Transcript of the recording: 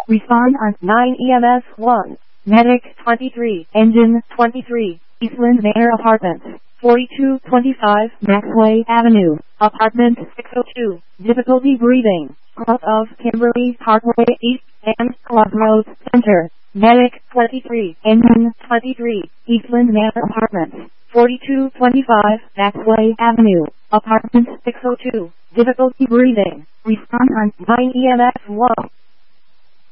Respond on 9 EMS 1. Medic 23. Engine 23. Eastland Manor Apartments. 4225 Maxway Avenue. Apartment 602. Difficulty breathing. South of Kimberly Parkway East and Club Road Center. Medic 23. Engine 23. Eastland Manor Apartments. 4225 Maxway Avenue. Apartment 602. Difficulty breathing. Respond on 9 EMS 1.